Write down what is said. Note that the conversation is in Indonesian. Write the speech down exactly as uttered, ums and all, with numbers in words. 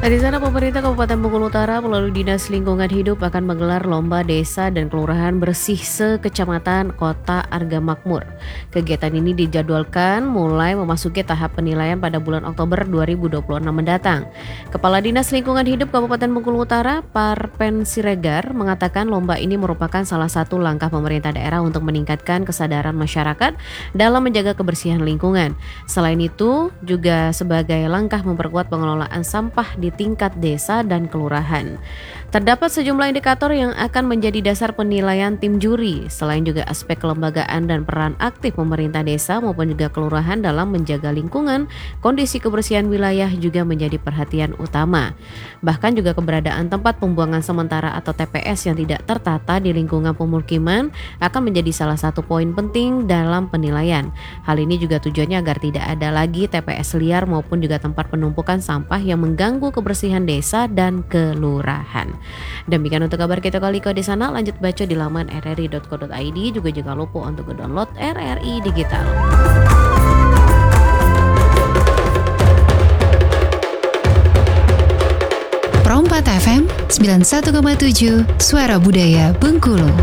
Dari sana pemerintah Kabupaten Bengkulu Utara melalui Dinas Lingkungan Hidup akan menggelar lomba desa dan kelurahan bersih sekecamatan Kota Arga Makmur. Kegiatan ini dijadwalkan mulai memasuki tahap penilaian pada bulan Oktober dua ribu dua puluh enam mendatang. Kepala Dinas Lingkungan Hidup Kabupaten Bengkulu Utara, Parpen Siregar, mengatakan lomba ini merupakan salah satu langkah pemerintah daerah untuk meningkatkan kesadaran masyarakat dalam menjaga kebersihan lingkungan. Selain itu, juga sebagai langkah memperkuat pengelolaan sampah di tingkat desa dan kelurahan. Terdapat sejumlah indikator yang akan menjadi dasar penilaian tim juri, selain juga aspek kelembagaan dan peran aktif pemerintah desa maupun juga kelurahan dalam menjaga lingkungan. Kondisi kebersihan wilayah juga menjadi perhatian utama. Bahkan juga keberadaan tempat pembuangan sementara atau T P S yang tidak tertata di lingkungan pemukiman akan menjadi salah satu poin penting dalam penilaian. Hal ini juga tujuannya agar tidak ada lagi T P S liar maupun juga tempat penumpukan sampah yang mengganggu kebersihan desa dan kelurahan. Demikian untuk kabar kita kali di sana. Lanjut baca di laman r r i dot co dot i d. Juga jangan lupa untuk download R R I Digital. Pro empat F M sembilan puluh satu koma tujuh Suara Budaya Bengkulu.